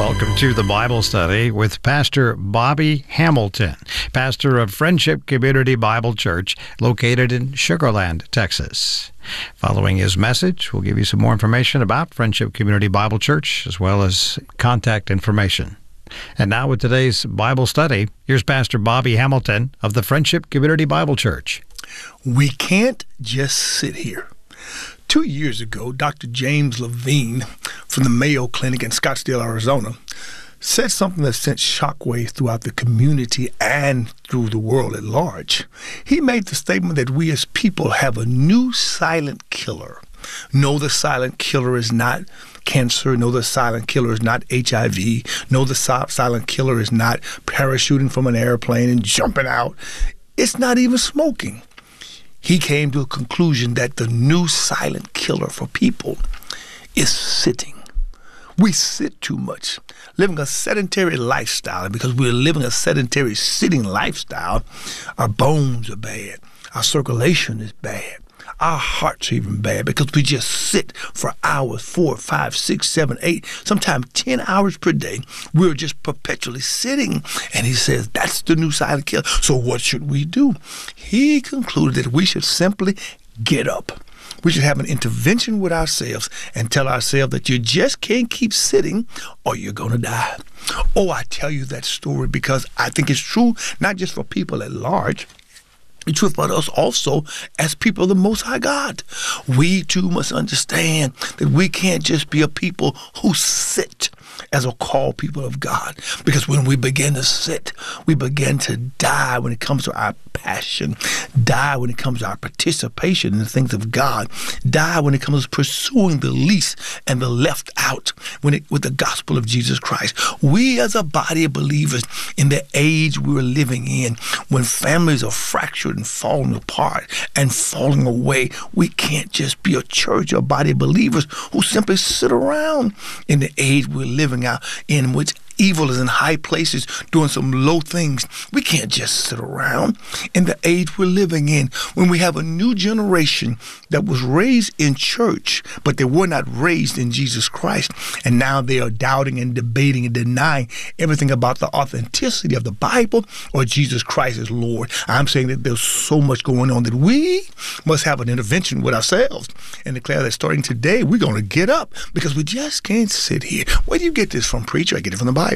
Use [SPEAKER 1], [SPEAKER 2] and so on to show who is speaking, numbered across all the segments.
[SPEAKER 1] Welcome to the Bible Study with Pastor Bobby Hamilton, pastor of Friendship Community Bible Church located in Sugar Land, Texas. Following his message, we'll give you some more information about Friendship Community Bible Church as well as contact information. And now with today's Bible study, here's Pastor Bobby Hamilton of the Friendship Community Bible Church.
[SPEAKER 2] We can't just sit here. 2 years ago, Dr. James Levine from the Mayo Clinic in Scottsdale, Arizona, said something that sent shockwaves throughout the community and through the world at large. He made the statement that we as people have a new silent killer. No, the silent killer is not cancer. No, the silent killer is not HIV. No, the silent killer is not parachuting from an airplane and jumping out. It's not even smoking. He came to a conclusion that the new silent killer for people is sitting. We sit too much, living a sedentary lifestyle. And because we're living a sedentary sitting lifestyle, our bones are bad. Our circulation is bad. Our hearts are even bad because we just sit for hours, 4, 5, 6, 7, 8, sometimes 10 hours per day. We're just perpetually sitting. And he says, that's the new silent killer. So what should we do? He concluded that we should simply get up. We should have an intervention with ourselves and tell ourselves that you just can't keep sitting or you're going to die. Oh, I tell you that story because I think it's true, not just for people at large. It's true for us also as people of the Most High God. We too must understand that we can't just be a people who sit as a called people of God. Because when we begin to sit, we begin to die when it comes to our passion, die when it comes to our participation in the things of God, die when it comes to pursuing the least and the left out with the gospel of Jesus Christ. We as a body of believers in the age we're living in, when families are fractured and falling apart and falling away, we can't just be a church or a body of believers who simply sit around in the age we're living out in which evil is in high places doing some low things. We can't just sit around in the age we're living in when we have a new generation that was raised in church, but they were not raised in Jesus Christ. And now they are doubting and debating and denying everything about the authenticity of the Bible or Jesus Christ as Lord. I'm saying that there's so much going on that we must have an intervention with ourselves and declare that starting today, we're going to get up because we just can't sit here. Where do you get this from, preacher? I get it from the Bible.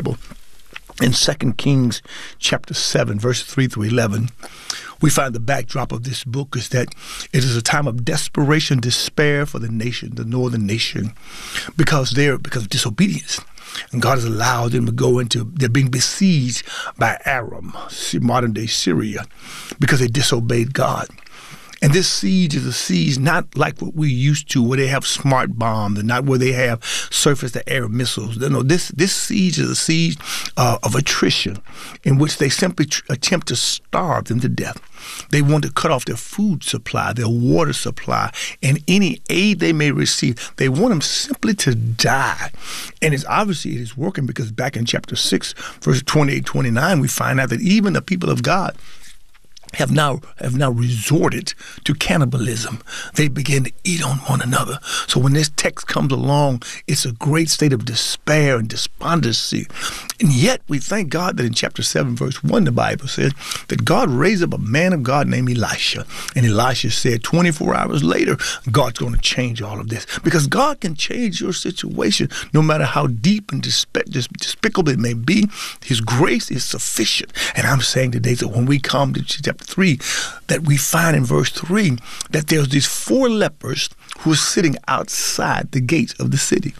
[SPEAKER 2] In 2 Kings chapter 7, verses 3 through 11, we find the backdrop of this book is that it is a time of desperation, despair for the nation, the northern nation, because of disobedience. And God has allowed them to go into, they're being besieged by Aram, modern day Syria, because they disobeyed God. And this siege is a siege not like what we're used to, where they have smart bombs and not where they have surface-to-air missiles. No, this siege is a siege of attrition in which they simply attempt to starve them to death. They want to cut off their food supply, their water supply, and any aid they may receive. They want them simply to die. And it is working because back in chapter 6, verse 28, 29, we find out that even the people of God have now resorted to cannibalism. They begin to eat on one another. So when this text comes along, it's a great state of despair and despondency. And yet we thank God that in chapter 7, verse 1, the Bible says that God raised up a man of God named Elisha. And Elisha said 24 hours later, God's going to change all of this. Because God can change your situation no matter how deep and despicable it may be. His grace is sufficient. And I'm saying today that when we come to chapter 3, that we find in verse 3 that there's these 4 lepers who are sitting outside the gates of the city.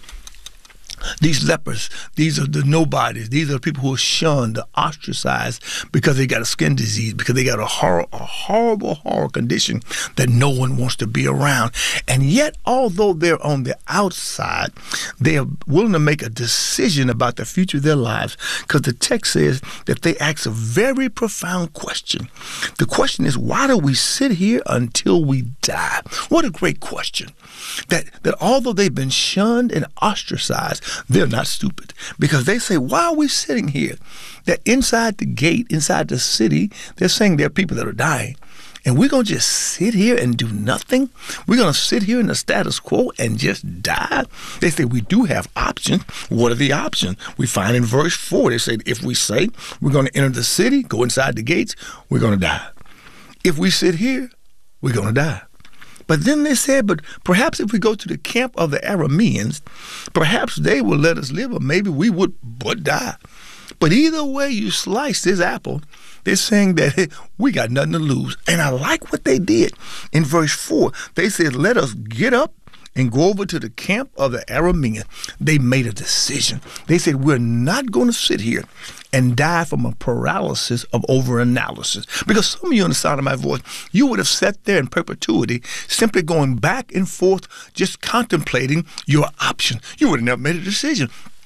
[SPEAKER 2] These lepers, these are the nobodies. These are the people who are shunned, ostracized because they got a skin disease, because they got a horrible condition that no one wants to be around. And yet, although they're on the outside, they are willing to make a decision about the future of their lives, because the text says that they ask a very profound question. The question is, why do we sit here until we die? What a great question. That although they've been shunned and ostracized, they're not stupid, because they say, why are we sitting here? That inside the gate, inside the city, they're saying there are people that are dying. And we're going to just sit here and do nothing? We're going to sit here in the status quo and just die? They say we do have options. What are the options? We find in verse 4, they say if we say we're going to enter the city, go inside the gates, we're going to die. If we sit here, we're going to die. But then they said, but perhaps if we go to the camp of the Arameans, perhaps they will let us live, or maybe we would but die. But either way you slice this apple, they're saying that hey, we got nothing to lose. And I like what they did. In verse 4, they said, let us get up and go over to the camp of the Arameans. They made a decision. They said, we're not going to sit here and die from a paralysis of overanalysis. Because some of you on the sound of my voice, you would have sat there in perpetuity, simply going back and forth, just contemplating your options. You would have never made a decision.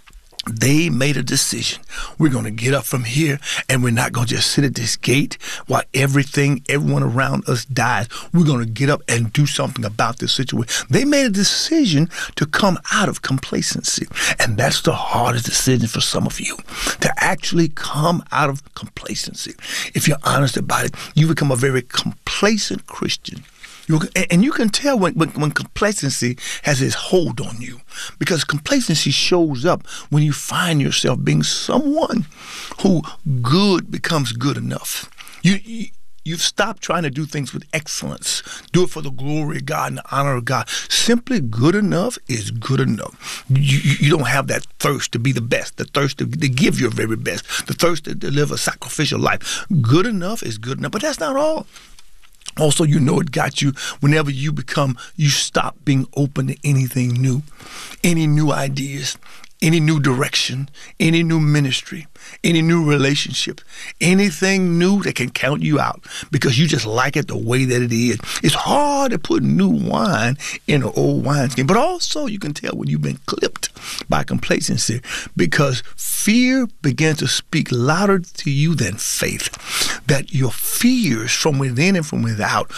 [SPEAKER 2] They made a decision. We're going to get up from here, and we're not going to just sit at this gate while everyone around us dies. We're going to get up and do something about this situation. They made a decision to come out of complacency. And that's the hardest decision for some of you, to actually come out of complacency. If you're honest about it, you become a very complacent Christian. And you can tell when complacency has its hold on you, because complacency shows up when you find yourself being someone who good becomes good enough. You've stopped trying to do things with excellence. Do it for the glory of God and the honor of God. Simply good enough is good enough. You don't have that thirst to be the best, the thirst to give your very best, the thirst to live a sacrificial life. Good enough is good enough, but that's not all. Also, you know it got you whenever you stop being open to anything new, any new ideas, any new direction, any new ministry, any new relationship, anything new that can count you out because you just like it the way that it is. It's hard to put new wine in an old wineskin, but also you can tell when you've been clipped by complacency because fear begins to speak louder to you than faith. That your fears from within and from without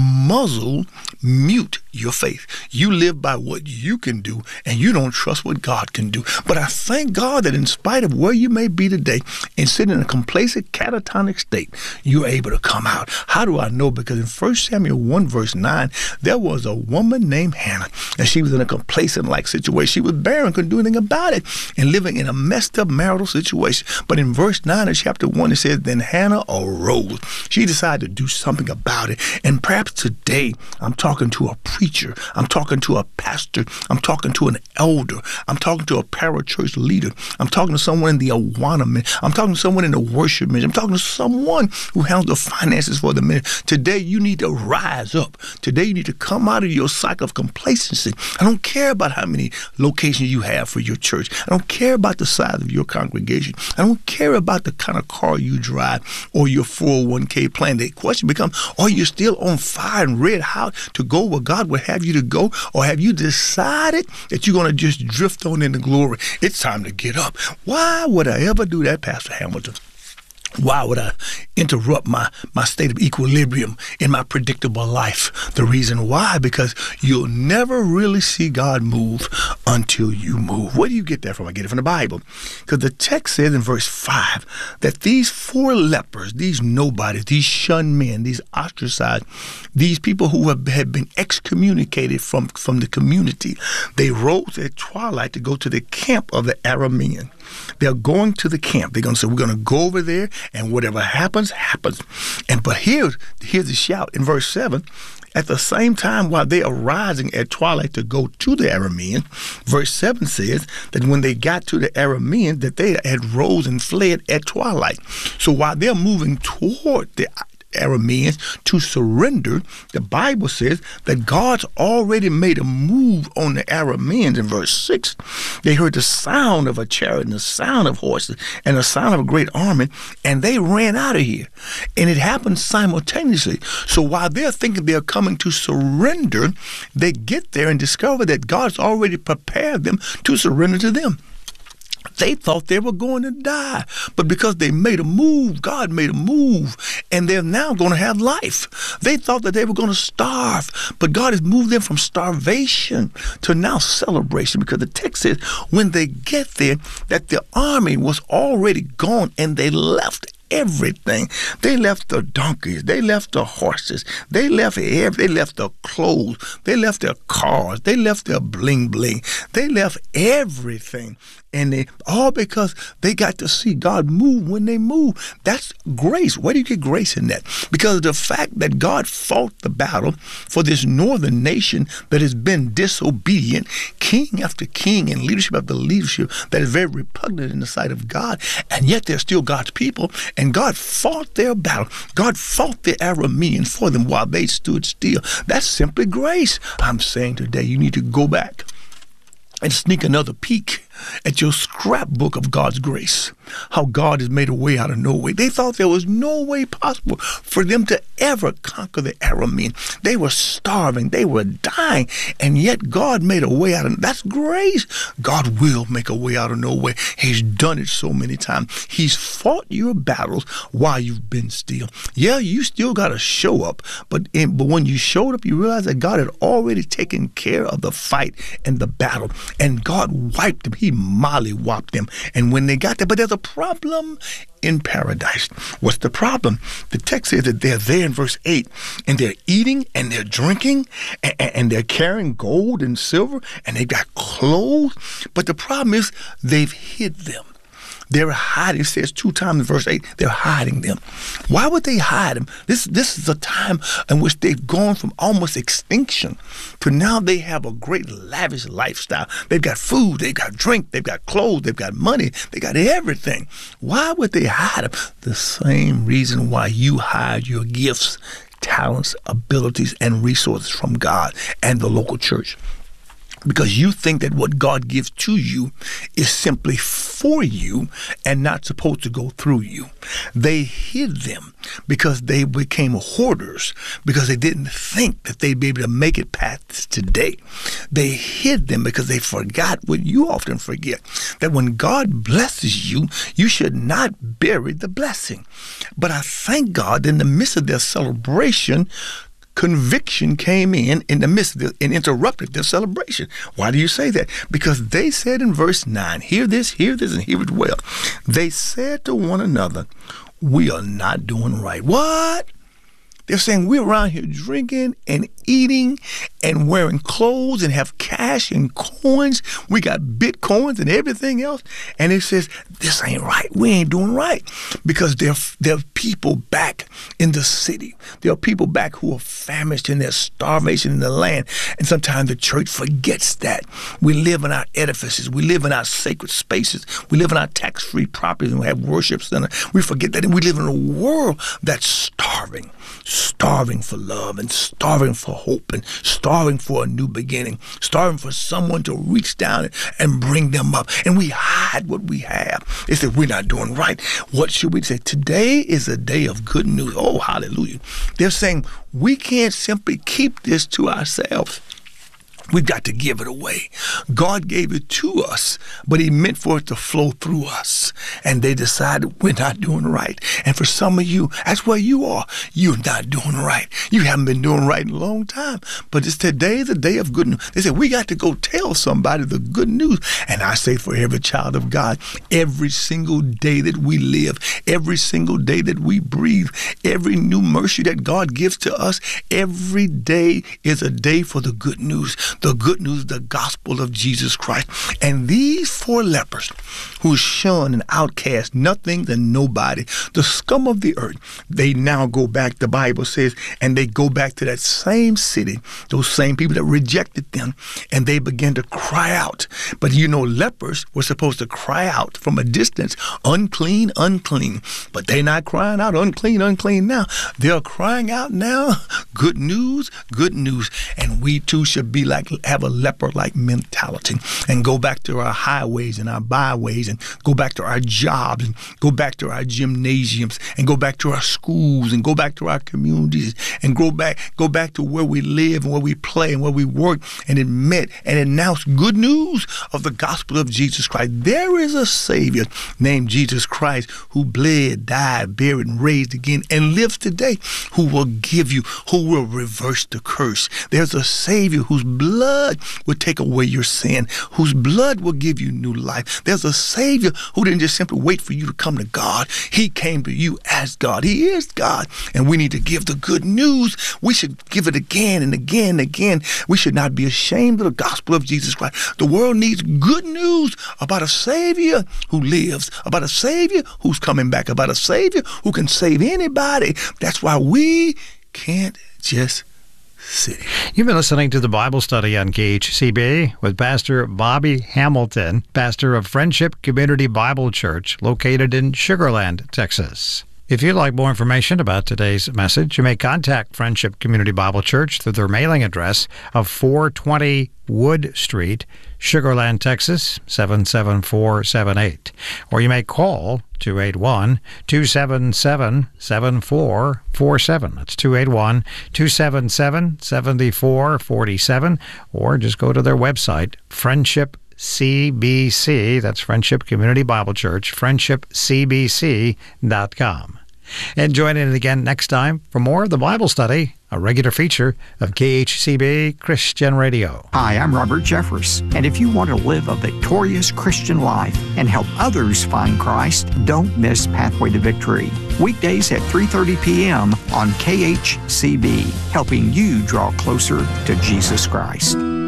[SPEAKER 2] mute your faith. You live by what you can do, and you don't trust what God can do. But I thank God that in spite of where you may be today and sitting in a complacent, catatonic state, you're able to come out. How do I know? Because in 1 Samuel 1 verse 9, there was a woman named Hannah, and she was in a complacent-like situation. She was barren, couldn't do anything about it, and living in a messed up marital situation. But in verse 9 of chapter 1, it says, then Hannah arose. She decided to do something about it. And perhaps today, I'm talking to a preacher, I'm talking to a pastor, I'm talking to an elder, I'm talking to a parachurch leader, I'm talking to someone in the Awana ministry, I'm talking to someone in the worship ministry, I'm talking to someone who handles the finances for the ministry. Today, you need to rise up. Today, you need to come out of your cycle of complacency. I don't care about how many locations you have for your church. I don't care about the size of your congregation. I don't care about the kind of car you drive or your 401k plan. The question becomes, are you still on fire and red hot to go where God would have you to go? Or have you decided that you're going to just drift on into glory? It's time to get up. Why would I ever do that, Pastor Hamilton? Why would I interrupt my state of equilibrium in my predictable life? The reason why, because you'll never really see God move until you move. Where do you get that from? I get it from the Bible. Because the text says in verse 5 that these 4 lepers, these nobodies, these shunned men, these ostracized, these people who had been excommunicated from the community, they rose at twilight to go to the camp of the Arameans. They're going to the camp. They're going to say, we're going to go over there, and whatever happens, happens. But here's the shout in verse 7. At the same time, while they are rising at twilight to go to the Arameans, verse 7 says that when they got to the Arameans, that they had rose and fled at twilight. So while they're moving toward the Arameans to surrender, the Bible says that God's already made a move on the Arameans. In verse 6, they heard the sound of a chariot and the sound of horses and the sound of a great army, and they ran out of here. And it happened simultaneously. So while they're thinking they're coming to surrender, they get there and discover that God's already prepared them to surrender to them. They thought they were going to die, but because they made a move, God made a move, and they're now going to have life. They thought that they were going to starve, but God has moved them from starvation to now celebration, because the text says when they get there that the army was already gone and they left everything. They left the donkeys. They left the horses. They left they left their clothes. They left their cars. They left their bling bling. They left everything. And they all because they got to see God move when they move. That's grace. Where do you get grace in that? Because of the fact that God fought the battle for this northern nation that has been disobedient, king after king and leadership after leadership that is very repugnant in the sight of God, and yet they're still God's people, and God fought their battle. God fought the Arameans for them while they stood still. That's simply grace. I'm saying today you need to go back and sneak another peek at your scrapbook of God's grace, how God has made a way out of no way. They thought there was no way possible for them to ever conquer the Arameans. They were starving. They were dying. And yet God made a way out of that's grace. God will make a way out of no way. He's done it so many times. He's fought your battles while you've been still. Yeah, you still got to show up. But when you showed up, you realize that God had already taken care of the fight and the battle. And God wiped them. He mollywopped them. And when they got there, but there's a problem in paradise. What's the problem? The text says that they're there in verse 8, and they're eating and they're drinking and they're carrying gold and silver and they've got clothes. But the problem is they've hid them. They're hiding. It says 2 times in verse 8, they're hiding them. Why would they hide them? This is a time in which they've gone from almost extinction to now they have a great lavish lifestyle. They've got food, they've got drink, they've got clothes, they've got money, they got everything. Why would they hide them? The same reason why you hide your gifts, talents, abilities, and resources from God and the local church. Because you think that what God gives to you is simply for you and not supposed to go through you. They hid them because they became hoarders, because they didn't think that they'd be able to make it past today. They hid them because they forgot what you often forget, that when God blesses you, you should not bury the blessing. But I thank God in the midst of their celebration, conviction came in the midst of it and interrupted their celebration. Why do you say that? Because they said in verse 9, hear this, and hear it well. They said to one another, we are not doing right. What? They're saying we're around here drinking and eating and wearing clothes and have cash and coins. We got Bitcoins and everything else. And it says, this ain't right. We ain't doing right. Because there are people back in the city. There are people back who are famished and there's starvation in the land. And sometimes the church forgets that. We live in our edifices. We live in our sacred spaces. We live in our tax-free properties and we have worship center. We forget that. And we live in a world that's starving for love and starving for hope and starving for a new beginning, starving for someone to reach down and bring them up. And we hide what we have. They say we're not doing right. What should we say? Today is a day of good news. Oh, hallelujah. They're saying we can't simply keep this to ourselves. We've got to give it away. God gave it to us, but he meant for it to flow through us. And they decided we're not doing right. And for some of you, that's where you are. You're not doing right. You haven't been doing right in a long time. But it's today the day of good news. They said, we got to go tell somebody the good news. And I say for every child of God, every single day that we live, every single day that we breathe, every new mercy that God gives to us, every day is a day for the good news. The good news, the gospel of Jesus Christ. And these 4 lepers who shunned and outcast, nothing and nobody, the scum of the earth, they now go back, the Bible says, and they go back to that same city, those same people that rejected them, and they begin to cry out. But you know, lepers were supposed to cry out from a distance, unclean, unclean. But they're not crying out, unclean, unclean now. They're crying out now, good news, good news. And we too should be like, have a leper-like mentality and go back to our highways and our byways and go back to our jobs and go back to our gymnasiums and go back to our schools and go back to our communities and go back to where we live and where we play and where we work and admit and announce good news of the gospel of Jesus Christ. There is a Savior named Jesus Christ who bled, died, buried, and raised again and lives today, who will give you, who will reverse the curse. There's a Savior whose blood blood will take away your sin, whose blood will give you new life. There's a Savior who didn't just simply wait for you to come to God. He came to you as God. He is God. And we need to give the good news. We should give it again and again and again. We should not be ashamed of the gospel of Jesus Christ. The world needs good news about a Savior who lives, about a Savior who's coming back, about a Savior who can save anybody. That's why we can't just sit.
[SPEAKER 1] You've been listening to the Bible study on KHCB with Pastor Bobby Hamilton, pastor of Friendship Community Bible Church, located in Sugar Land, Texas. If you'd like more information about today's message, you may contact Friendship Community Bible Church through their mailing address of 420 Wood Street, Sugar Land, Texas, 77478. Or you may call 281-277-7447. That's 281-277-7447. Or just go to their website, Friendship CBC, that's Friendship Community Bible Church, friendshipcbc.com. And join in again next time for more of the Bible study, a regular feature of KHCB Christian Radio.
[SPEAKER 3] Hi, I'm Robert Jeffress, and if you want to live a victorious Christian life and help others find Christ, don't miss Pathway to Victory. Weekdays at 3:30 p.m. on KHCB, helping you draw closer to Jesus Christ.